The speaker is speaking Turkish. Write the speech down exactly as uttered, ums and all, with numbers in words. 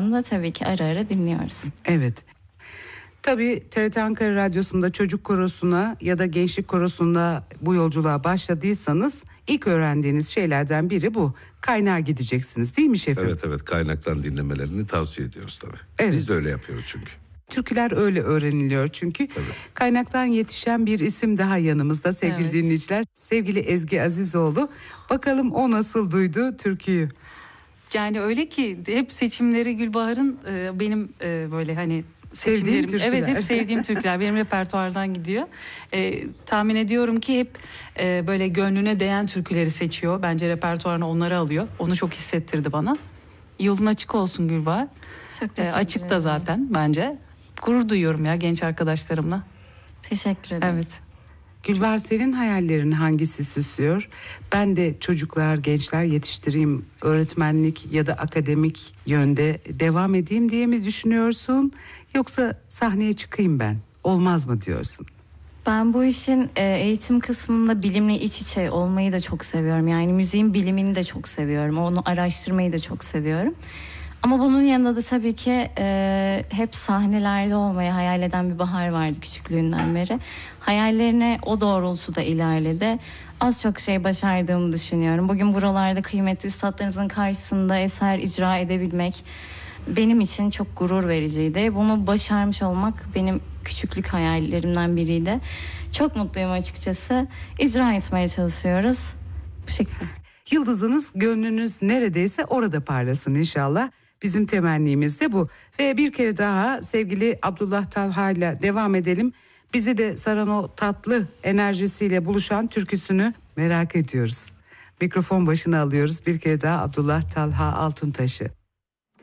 zaman da tabii ki ara ara dinliyoruz. Evet. Tabii T R T Ankara Radyosu'nda çocuk korosuna ya da gençlik korosunda bu yolculuğa başladıysanız ilk öğrendiğiniz şeylerden biri bu. Kaynağa gideceksiniz değil mi şefim? Evet evet, kaynaktan dinlemelerini tavsiye ediyoruz tabii. Evet. Biz de öyle yapıyoruz çünkü. Türküler öyle öğreniliyor çünkü. Tabii. Kaynaktan yetişen bir isim daha yanımızda sevgili Evet. dinleyiciler. Sevgili Ezgi Azizoğlu. Bakalım o nasıl duydu türküyü? Yani öyle ki hep seçimleri Gülbahar'ın e, benim e, böyle hani Sevdiğin seçimlerim. türküler. Evet, hep sevdiğim türküler benim repertuardan gidiyor. E, tahmin ediyorum ki hep e, böyle gönlüne değen türküleri seçiyor. Bence repertuarına onları alıyor. Onu çok hissettirdi bana. Yolun açık olsun Gülbahar. Çok E, teşekkür açık da ederim. zaten bence. Gurur duyuyorum ya genç arkadaşlarımla. Teşekkür ederiz. Evet. Gülbar, senin hayallerini hangisi süslüyor? Ben de çocuklar, gençler yetiştireyim, öğretmenlik ya da akademik yönde devam edeyim diye mi düşünüyorsun? Yoksa sahneye çıkayım ben, olmaz mı diyorsun? Ben bu işin e, eğitim kısmında bilimle iç içe olmayı da çok seviyorum. Yani müziğin bilimini de çok seviyorum. Onu araştırmayı da çok seviyorum. Ama bunun yanında da tabii ki e, hep sahnelerde olmayı hayal eden bir Bahar vardı küçüklüğünden beri. Hayallerine o doğrultuda ilerledi. Az çok şey başardığımı düşünüyorum. Bugün buralarda kıymetli üstadlarımızın karşısında eser icra edebilmek benim için çok gurur vericiydi. Bunu başarmış olmak benim küçüklük hayallerimden biriydi. Çok mutluyum açıkçası. İcra etmeye çalışıyoruz. Bu şekilde. Yıldızınız, gönlünüz neredeyse orada parlasın inşallah. Bizim temennimiz de bu. Ve bir kere daha sevgili Abdullah Talha ile devam edelim. Bizi de saran o tatlı enerjisiyle buluşan türküsünü merak ediyoruz. Mikrofon başına alıyoruz bir kere daha Abdullah Talha Altuntaş'ı.